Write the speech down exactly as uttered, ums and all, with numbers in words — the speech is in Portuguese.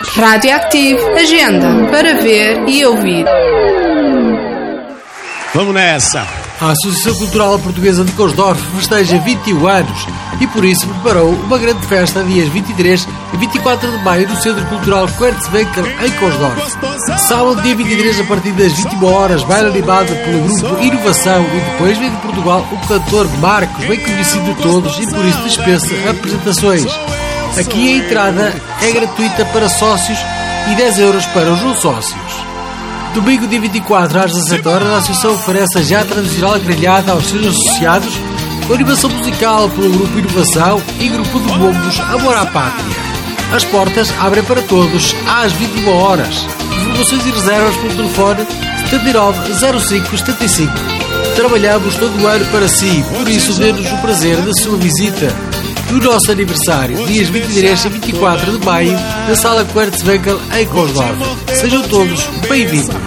Radioactive, agenda para ver e ouvir. Vamos nessa! A Associação Cultural Portuguesa de Cosdorf festeja vinte e um anos e por isso preparou uma grande festa dias vinte e três e vinte e quatro de maio no Centro Cultural Quertzwinkel em Cosdorf. Sábado, dia vinte e três, a partir das vinte e uma horas, baile animado pelo grupo Inovação e depois vem de Portugal o cantor Marcos, bem conhecido de todos e por isso dispensa apresentações. Aqui a entrada é gratuita para sócios e dez euros para os não sócios. Domingo, dia vinte e quatro, às dezassete horas, a Associação oferece a já tradicional grelhada aos seus associados com animação musical pelo grupo Inovação e grupo de bombos Amor à Pátria. As portas abrem para todos às vinte e uma horas. Informações e reservas pelo telefone setenta e nove zero cinco setenta e cinco. Trabalhamos todo o ano para si, por isso dê-nos o prazer da sua visita. No nosso aniversário, dias vinte e três e vinte e quatro de maio, na Sala Quertzwinkel em Cosdorf. Sejam todos bem-vindos.